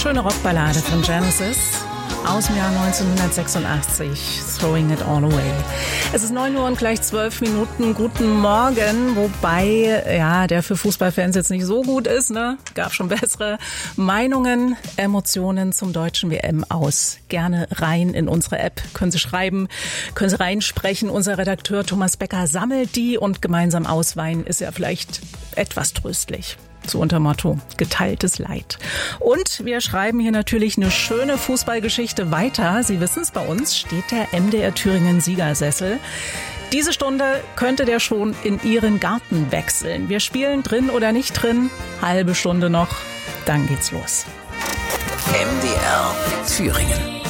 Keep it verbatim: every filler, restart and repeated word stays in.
schöne Rockballade von Genesis aus dem Jahr neunzehnhundertsechsundachtzig, Throwing It All Away. Es ist neun Uhr und gleich zwölf Minuten. Guten Morgen, wobei ja der für Fußballfans jetzt nicht so gut ist, ne? Gab schon bessere Meinungen, Emotionen zum deutschen W M aus. Gerne rein in unsere App, können Sie schreiben, können Sie reinsprechen. Unser Redakteur Thomas Becker sammelt die und gemeinsam ausweinen ist ja vielleicht etwas tröstlich. So unter Motto geteiltes Leid. Und wir schreiben hier natürlich eine schöne Fußballgeschichte weiter. Sie wissen es, bei uns steht der M D R Thüringen Siegersessel. Diese Stunde könnte der schon in Ihren Garten wechseln. Wir spielen drin oder nicht drin. Halbe Stunde noch, dann geht's los. M D R Thüringen.